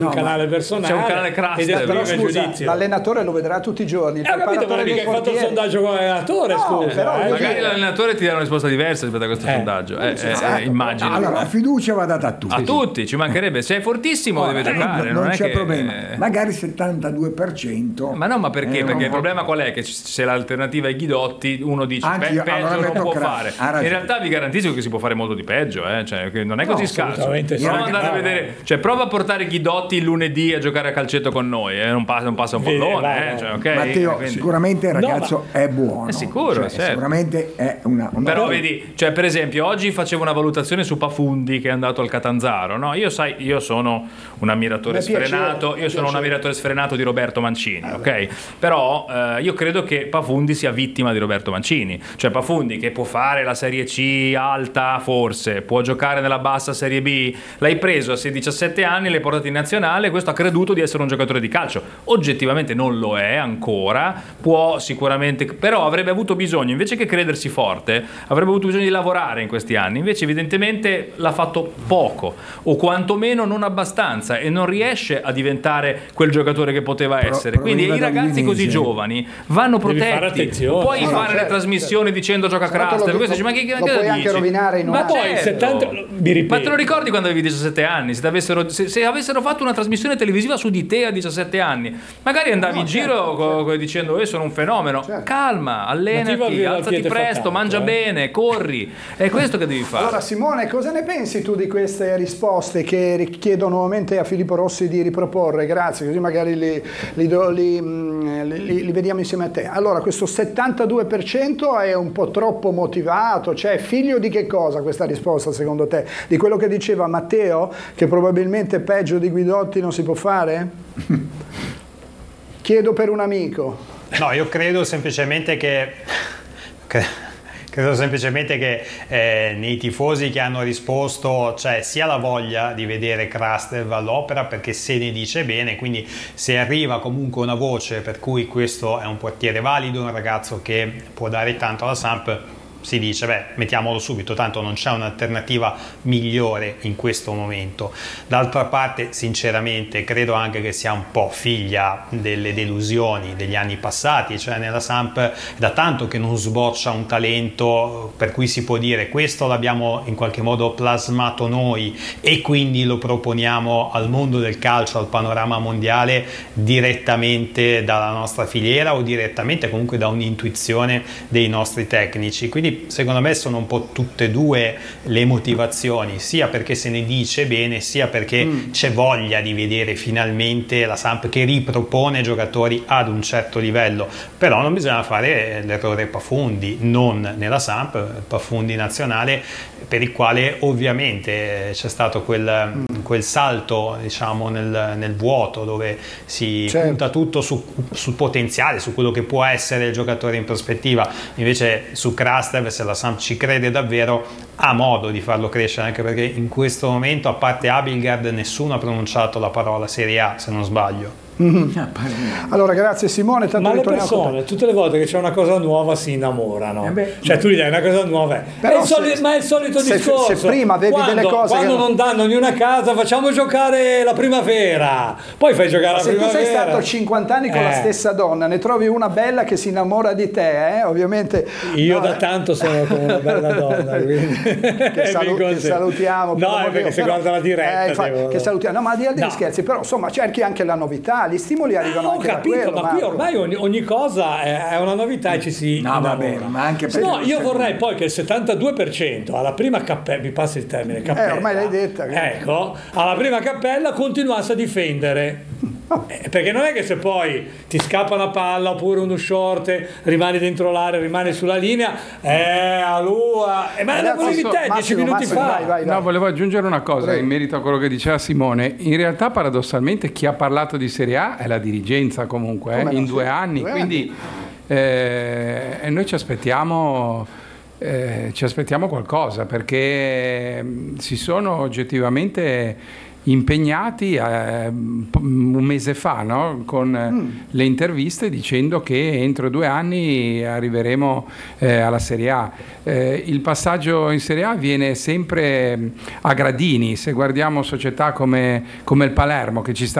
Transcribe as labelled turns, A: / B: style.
A: un canale personale,
B: c'è un canale Craster,
C: però scusa,
A: giudizio.
C: l'allenatore lo vedrà tutti i giorni.
A: Ho capito, ma mica hai fatto il sondaggio con l'allenatore, scusa.
C: però
B: magari l'allenatore ti dà una risposta diversa rispetto a questo sondaggio, immagino.
D: Allora, la fiducia va data a tutti.
B: A tutti, ci mancherebbe. Se è fortissimo deve giocare,
D: non c'è
B: che...
D: problema. Magari 72%.
B: Ma no, ma perché? Perché il problema qual è? Che se l'alternativa è Ghidotti, uno dice peggio non può fare. In realtà vi garantisco che si può fare molto di peggio, cioè, che non è così scarso. Prova andare a vedere, cioè prova a portare Ghidotti il lunedì a giocare a calcetto con noi, non passa un pallone, cioè, okay?
D: Matteo,
B: Quindi...
D: sicuramente il ragazzo è buono.
B: È sicuro,
D: cioè,
B: certo.
D: Sicuramente è una
B: però vedi, cioè per esempio oggi facevo una valutazione su Pafundi che è andato al Catanzaro, no? Io sono un ammiratore sfrenato, un ammiratore sfrenato di Roberto Mancini, ok? Però io credo che Pafundi sia vittima di Roberto Mancini, cioè Pafundi che può fare la Serie C alta, forse può giocare nella bassa Serie B, l'hai preso a 17 anni, l'hai portato in nazionale, questo ha creduto di essere un giocatore di calcio, oggettivamente non lo è ancora, può sicuramente, però avrebbe avuto bisogno, invece che credersi forte, avrebbe avuto bisogno di lavorare in questi anni, invece evidentemente l'ha fatto poco o quantomeno non abbastanza e non riesce a diventare quel giocatore che poteva essere. Quindi i ragazzi così giovani vanno protetti, puoi fare le trasmissioni dicendo gioca Craster, questo dice, ma che
C: lo puoi anche rovinare in
B: ma
C: poi
A: 70,
B: ma te lo ricordi quando avevi 17 anni? Se avessero fatto una trasmissione televisiva su di te a 17 anni, magari andavi in giro dicendo sono un fenomeno, calma, allenati, alzati presto, mangia bene, corri, è questo che devi fare.
C: Allora Simone, cosa ne pensi tu di queste risposte che chiedo nuovamente a Filippo Rossi di riproporre? Grazie, così magari li vediamo insieme a te. Allora, questo 72% è un po' troppo motivato, cioè figlio di che cosa questa risposta secondo te? Di quello che diceva Matteo, che probabilmente peggio di Guidotti non si può fare? Chiedo per un amico.
E: No, io credo semplicemente che nei tifosi che hanno risposto c'è sia la voglia di vedere Craster all'opera perché se ne dice bene, quindi se arriva comunque una voce per cui questo è un portiere valido, un ragazzo che può dare tanto alla Samp, si dice mettiamolo subito, tanto non c'è un'alternativa migliore in questo momento. D'altra parte sinceramente credo anche che sia un po' figlia delle delusioni degli anni passati, cioè nella Samp è da tanto che non sboccia un talento per cui si può dire questo l'abbiamo in qualche modo plasmato noi e quindi lo proponiamo al mondo del calcio, al panorama mondiale direttamente dalla nostra filiera o direttamente comunque da un'intuizione dei nostri tecnici. Quindi secondo me sono un po' tutte e due le motivazioni, sia perché se ne dice bene, sia perché c'è voglia di vedere finalmente la Samp che ripropone giocatori ad un certo livello. Però non bisogna fare l'errore Pafundi, non nella Samp, Pafundi nazionale, per il quale ovviamente c'è stato quel salto, diciamo, nel vuoto, dove si punta tutto sul potenziale, su quello che può essere il giocatore in prospettiva. Invece su Krastev, se la Samp ci crede davvero, ha modo di farlo crescere, anche perché in questo momento, a parte Abildgaard, nessuno ha pronunciato la parola Serie A, se non sbaglio.
C: Allora grazie Simone,
A: ma le persone tutte le volte che c'è una cosa nuova si innamorano, cioè tu gli dai una cosa nuova,
C: però
A: ma è il solito discorso.
C: Se prima avevi delle cose
A: quando non danno di una casa, facciamo giocare la primavera, poi fai giocare la primavera.
C: Se tu sei stato 50 anni con la stessa donna, ne trovi una bella che si innamora di te, ovviamente
A: io da tanto sono con una bella donna, quindi
C: che salutiamo,
A: no, perché se guarda la diretta
C: che salutiamo, no, ma al di là degli scherzi, però insomma cerchi anche la novità, gli stimoli arrivano anche da quello,
A: ma qui ormai ogni cosa è una novità e ci si innamora.
D: Ma anche
A: io vorrei poi che il 72% alla prima cappella, mi passi il termine cappella,
C: ormai l'hai detta,
A: ecco, alla prima cappella continuasse a difendere. Perché non è che se poi ti scappa una palla oppure uno short rimani dentro l'area, rimani sulla linea, ma la volevi te 10 minuti fa.
C: Vai.
F: No, volevo aggiungere una cosa in merito a quello che diceva Simone. In realtà paradossalmente chi ha parlato di Serie A è la dirigenza comunque in 2 anni, quindi noi ci aspettiamo qualcosa, perché si sono oggettivamente impegnati un mese fa, no? Con le interviste dicendo che entro 2 anni arriveremo alla Serie A. Il passaggio in Serie A avviene sempre a gradini. Se guardiamo società come il Palermo, che ci sta